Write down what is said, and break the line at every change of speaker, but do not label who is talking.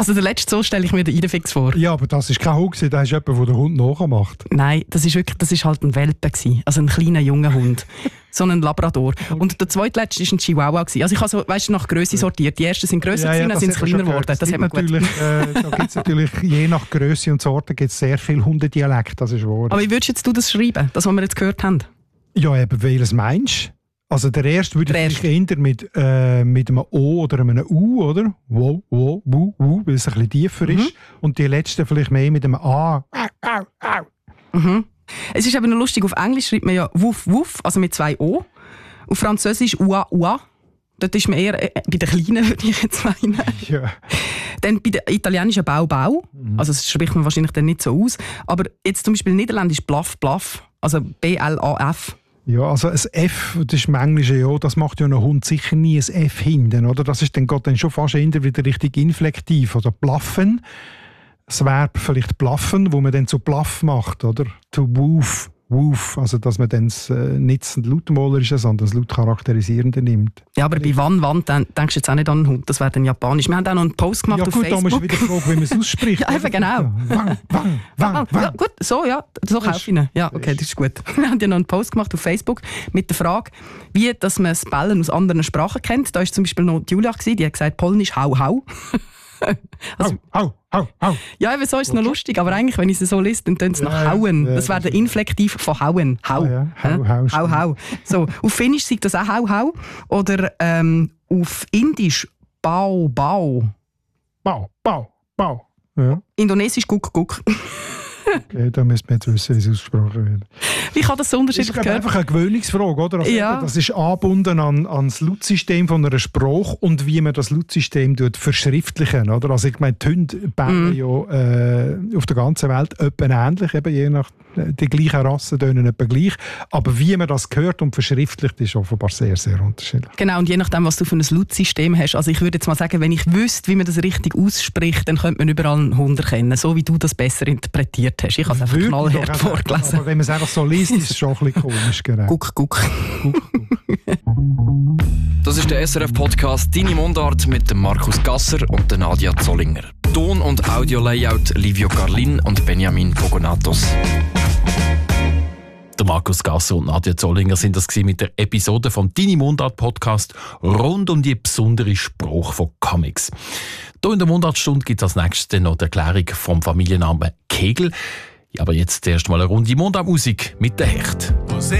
Also der letzte so stelle ich mir den Idefix vor.
Ja, aber das war kein Hund, das ist jemand, der den Hund nachmacht.
Nein, das ist halt ein Welpe gewesen. Also ein kleiner, junger Hund. So ein Labrador. Und der zweitletzte war ein Chihuahua gewesen. Also ich habe so, weißt du, nach Grösse sortiert. Die ersten sind grösser gewesen, dann sind sie kleiner geworden. Das hat man gut.
Da gibt es natürlich, je nach Grösse und Sorte, gibt es sehr viele Hundedialekte, das ist wahr.
Aber wie würdest du das schreiben, das, was wir jetzt gehört haben?
Ja, eben, welches meinst du? Also der erste würde ich eher mit einem O oder einem U, oder? Wo, wu, weil es ein bisschen tiefer ist. Und die letzte vielleicht mehr mit einem A.
Es ist eben noch lustig, auf Englisch schreibt man ja Wuff, Wuff, also mit 2 O. Auf Französisch Ua, Ua. Dort ist man eher bei den Kleinen, würde ich jetzt meinen.
Ja.
Dann bei der italienischen Bau, Bau. Also das spricht man wahrscheinlich dann nicht so aus. Aber jetzt zum Beispiel niederländisch Blaff, Blaff. Also B-L-A-F.
Ja, also ein F, das ist im Englischen ja, das macht ja ein Hund sicher nie ein F hinten, oder? Das ist dann schon fast eher wieder richtig inflektiv. Oder Blaffen, das Verb vielleicht Blaffen, wo man dann zu Blaff macht, oder? To woof, woof, also dass man dann nicht das Lautmalerische, sondern das Lautcharakterisierende nimmt.
Ja, aber bei Wann, dann denkst du jetzt auch nicht an einen Hund, das wäre dann japanisch. Wir haben auch noch einen Post gemacht auf Facebook.
Ja gut, da musst du wieder fragen, wie man es ausspricht.
Ja, eben genau.
Wang.
Ja, gut, so kaufe ich ihn. Ja, okay, das ist gut. Wir haben ja noch einen Post gemacht auf Facebook mit der Frage, wie dass man das Bellen aus anderen Sprachen kennt. Da war zum Beispiel noch Julia, die hat gesagt, Polnisch hau, hau. Also,
hau.
Ja, eben so ist es noch lustig, aber eigentlich, wenn ich es so lese, dann tönt es nach hauen. Das wäre der Inflektiv von hauen. Hau. Hau. So, auf Finnisch sagt das auch hau, hau. Oder auf Indisch bau, bau.
Bau. Ja.
Indonesisch guck, guck.
Okay, da müssen wir jetzt wissen, wie es ausgesprochen wird.
Wie kann das so unterschiedlich gehört?
Das ist einfach eine Gewöhnungsfrage, oder? Also
ja.
Das ist angebunden an das Lautsystem von einer Sprache und wie man das Lautsystem verschriftlichen. Oder? Also ich meine, die Hunde bellen ja auf der ganzen Welt etwa ähnlich, eben je nach die gleichen Rassen tönen etwa gleich. Aber wie man das hört und verschriftlicht, ist offenbar sehr, sehr unterschiedlich.
Genau, und je nachdem, was du für ein Lautsystem hast. Also ich würde jetzt mal sagen, wenn ich wüsste, wie man das richtig ausspricht, dann könnte man überall einen Hund erkennen, so wie du das besser interpretiert hast. Ich habe es einfach knallhart vorgelesen.
Aber wenn man es einfach so liest, ist es schon ein bisschen komisch. Genau.
Guck.
Das ist der SRF-Podcast «Deine Mundart» mit dem Markus Gasser und der Nadia Zollinger. Ton- und Audio-Layout Livio Carlin und Benjamin Pogonatos.
Der Markus Gasser und Nadia Zollinger sind das mit der Episode vom «Deine Mundart»-Podcast rund um die besondere Sprache von Comics. Hier in der Mundartstunde gibt es als nächstes noch die Erklärung vom Familiennamen Kegel. Ja, aber jetzt erst mal eine Runde Mundartmusik mit der Hecht.